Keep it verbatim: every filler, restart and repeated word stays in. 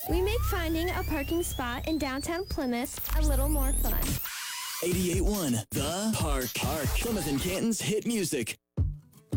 We make finding a parking spot in downtown Plymouth a little more fun. eighty-eight point one The Park. Park. Plymouth and Canton's hit music.